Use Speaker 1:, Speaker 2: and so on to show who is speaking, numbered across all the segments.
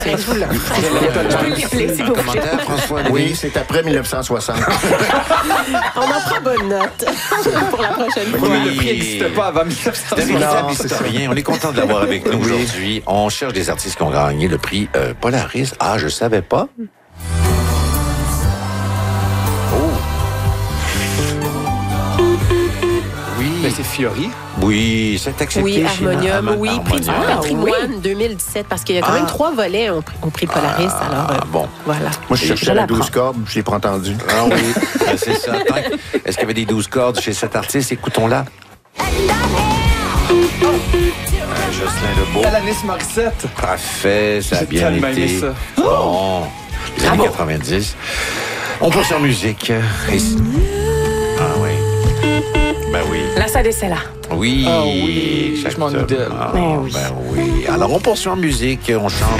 Speaker 1: Je vous l'offre. Je peux me rappeler, s'il vous plaît.
Speaker 2: Commentaire, François?
Speaker 3: Oui, c'est après 1960.
Speaker 1: On en prend bonne note pour la prochaine fois.
Speaker 4: Le prix n'existait pas avant 1960.
Speaker 2: David
Speaker 3: Non,
Speaker 2: Zab,
Speaker 3: c'est
Speaker 2: historien, on est content de l'avoir avec nous aujourd'hui. On cherche des artistes qui ont gagné le prix Polaris. Ah, je savais pas.
Speaker 4: Mais c'est Fiori.
Speaker 2: Oui, c'est accepté.
Speaker 1: Oui,
Speaker 2: chez
Speaker 1: Harmonium,
Speaker 2: Mar-
Speaker 1: oui, prix du
Speaker 2: Harmonium.
Speaker 1: patrimoine 2017, parce qu'il y a quand même 3 volets au prix Polaris, alors
Speaker 2: bon.
Speaker 1: voilà.
Speaker 3: Moi, je cherchais
Speaker 1: Je
Speaker 3: la
Speaker 1: l'apprends.
Speaker 3: 12 cordes, je l'ai pas entendu.
Speaker 2: Ah oui, c'est ça. Est-ce qu'il y avait des 12 cordes chez cet artiste? Écoutons-la. Jocelyn Lebeau.
Speaker 4: Alanis Morissette.
Speaker 2: Parfait, ça a
Speaker 4: J'ai
Speaker 2: bien
Speaker 4: tellement
Speaker 2: été.
Speaker 4: aimé ça.
Speaker 2: Bon, les années 90. On passe en musique. Ah oui. Ben oui.
Speaker 1: La Sadecella.
Speaker 2: Oui.
Speaker 4: Ah oui, je
Speaker 2: exactement.
Speaker 4: m'ennuie d'elle.
Speaker 2: Ah,
Speaker 1: Ben oui.
Speaker 2: ben oui. Alors, on poursuit en musique. On chante.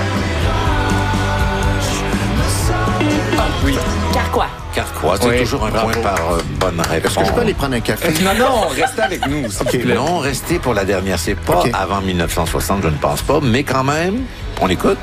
Speaker 4: Oui.
Speaker 1: Carquois.
Speaker 2: Carquois, c'est
Speaker 4: Oui,
Speaker 2: toujours un
Speaker 4: bravo.
Speaker 2: point par bonne réponse.
Speaker 3: Est-ce que je peux aller prendre un café?
Speaker 4: Non, restez avec nous, s'il vous plaît.
Speaker 2: Non, restez pour la dernière. C'est pas
Speaker 3: OK.
Speaker 2: avant 1960, je ne pense pas, mais quand même, on écoute.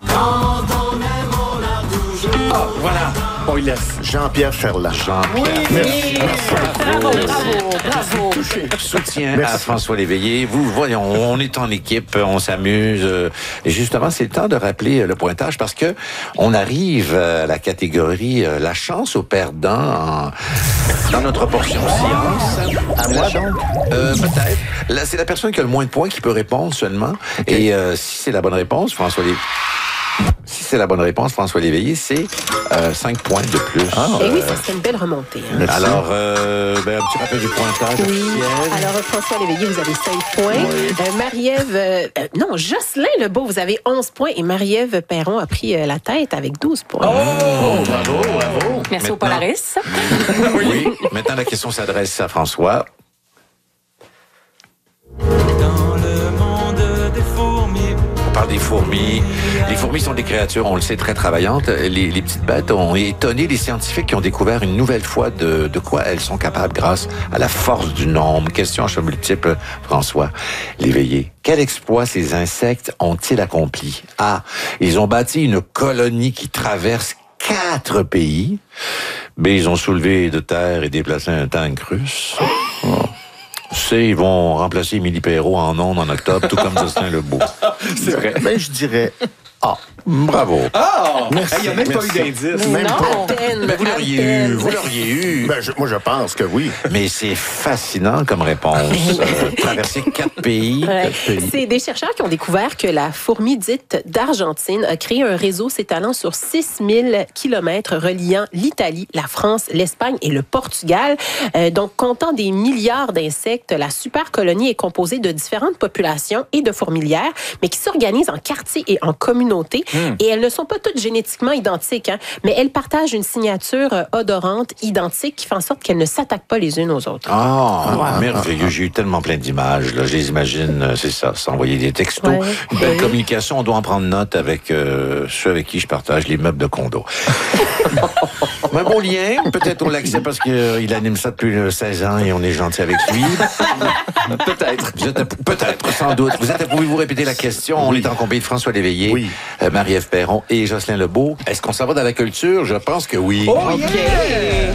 Speaker 4: Voilà. On y laisse.
Speaker 3: Jean-Pierre Ferland.
Speaker 2: Jean-Pierre.
Speaker 3: Merci.
Speaker 1: Bravo.
Speaker 2: Soutien
Speaker 3: Merci.
Speaker 2: à François Léveillé. Vous, voyons, on est en équipe, on s'amuse. Et justement, c'est le temps de rappeler le pointage parce que on arrive à la catégorie La chance aux perdants dans notre portion science.
Speaker 3: À moi, donc?
Speaker 2: Peut-être. Là, c'est la personne qui a le moins de points qui peut répondre seulement. Et si c'est la bonne réponse, François Léveillé, c'est 5 points de plus.
Speaker 1: Et oui, ça serait une belle remontée. Hein.
Speaker 3: Merci.
Speaker 2: Alors, un petit rappel du pointage
Speaker 1: Oui.
Speaker 2: officiel.
Speaker 1: Alors, François Léveillé, vous avez 5 points. Marie-Ève... non, Jocelyn Lebeau, vous avez 11 points. Et Marie-Ève Perron a pris la tête avec 12 points.
Speaker 3: Bravo, bravo.
Speaker 1: Merci au
Speaker 2: Maintenant-
Speaker 1: Polaris.
Speaker 2: Oui. Maintenant, la question s'adresse à François.
Speaker 5: Dans le monde des fourmis.
Speaker 2: On parle des fourmis. Les fourmis sont des créatures, on le sait, très travaillantes. Les petites bêtes ont étonné les scientifiques qui ont découvert une nouvelle fois de quoi elles sont capables grâce à la force du nombre. Question à choix multiple, François Léveillé. Quel exploit ces insectes ont-ils accompli? A. Ils ont bâti une colonie qui traverse 4 pays. B. Ils ont soulevé de terre et déplacé un tank russe. C. Ils vont remplacer Émilie Perrault en ondes en octobre, tout comme Jocelyn Lebeau.
Speaker 4: C'est vrai.
Speaker 3: Ben, je dirais A.
Speaker 2: Bravo.
Speaker 4: Ah!
Speaker 3: Merci.
Speaker 4: Il n'y a même pas
Speaker 3: Merci.
Speaker 4: eu d'indice.
Speaker 3: Même
Speaker 1: non,
Speaker 3: pas.
Speaker 1: à peine.
Speaker 2: Ben, vous
Speaker 1: à
Speaker 2: l'auriez
Speaker 1: peine.
Speaker 2: eu, vous l'auriez eu.
Speaker 3: Ben, moi, je pense que oui.
Speaker 2: Mais c'est fascinant comme réponse. Traverser 4 pays.
Speaker 1: Ouais.
Speaker 2: 4 pays.
Speaker 1: C'est des chercheurs qui ont découvert que la fourmi dite d'Argentine a créé un réseau s'étalant sur 6000 kilomètres reliant l'Italie, la France, l'Espagne et le Portugal. Donc, comptant des milliards d'insectes, la super colonie est composée de différentes populations et de fourmilières, mais qui s'organisent en quartiers et en communautés. Et elles ne sont pas toutes génétiquement identiques, hein, mais elles partagent une signature odorante identique qui fait en sorte qu'elles ne s'attaquent pas les unes aux autres.
Speaker 2: Ah, merveilleux. J'ai eu tellement plein d'images. Là. Je les imagine, c'est ça, s'envoyer des textos.
Speaker 1: Ouais.
Speaker 2: Une belle
Speaker 1: Oui.
Speaker 2: communication. On doit en prendre note avec ceux avec qui je partage les meubles de condo. Un beau lien. Peut-être on l'accepte parce qu'il anime ça depuis 16 ans et on est gentil avec lui.
Speaker 4: Peut-être.
Speaker 2: Peut-être, sans doute. Pouvez-vous répéter la question? On est en compagnie de François Léveillé,
Speaker 3: Oui.
Speaker 2: Marie-Ève Perron et Jocelyn Lebeau. Est-ce qu'on s'en va dans la culture? Je pense que oui.
Speaker 4: Oh, yeah!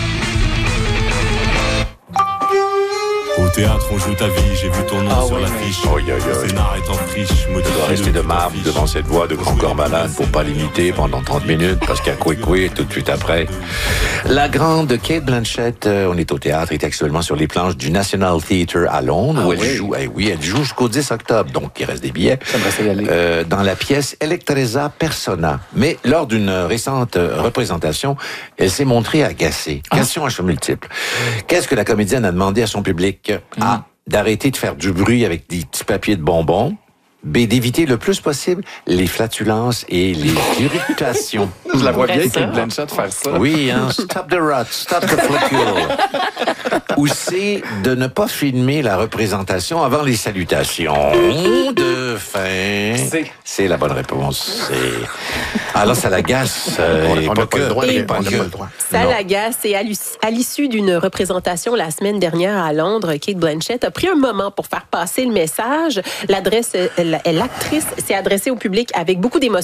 Speaker 6: Au théâtre, on joue ta vie, j'ai vu ton nom
Speaker 4: Ah
Speaker 6: sur
Speaker 4: oui,
Speaker 6: l'affiche.
Speaker 2: oui. Oi, oi, oi.
Speaker 6: Le scénar est en friche,
Speaker 2: Je
Speaker 6: modifié
Speaker 2: dois rester de marbre
Speaker 6: fiche.
Speaker 2: devant cette voix de grand corps malade pour pas l'imiter pendant 30 minutes parce qu'il y a Coué tout de suite après. La grande Kate Blanchett, on est au théâtre, est actuellement sur les planches du National Theatre à Londres où elle joue. Oui, elle joue jusqu'au 10 octobre, donc il reste des billets.
Speaker 4: J'aimerais ça y aller.
Speaker 2: Dans la pièce Electresa Persona. Mais lors d'une récente représentation, elle s'est montrée agacée. Question à choix multiple. Qu'est-ce que la comédienne a demandé à son public? A. D'arrêter de faire du bruit avec des petits papiers de bonbons. B. D'éviter le plus possible les flatulences et les irritations.
Speaker 4: Je la vois bien,
Speaker 1: Intéressant.
Speaker 4: Kate Blanchett, faire ça.
Speaker 2: Oui, hein, stop the rot, stop the flocule. Ou C, de ne pas filmer la représentation avant les salutations de fin.
Speaker 4: C.
Speaker 2: C'est la bonne réponse. C'est... Alors, ça l'agace. et
Speaker 3: On n'a pas le droit de
Speaker 2: et
Speaker 3: répondre.
Speaker 2: pas
Speaker 3: On n'a
Speaker 2: que-
Speaker 3: pas le droit.
Speaker 1: Ça
Speaker 2: Non.
Speaker 1: l'agace. Et à l'issue d'une représentation la semaine dernière à Londres, Kate Blanchett a pris un moment pour faire passer le message. l'actrice s'est adressée au public avec beaucoup d'émotion.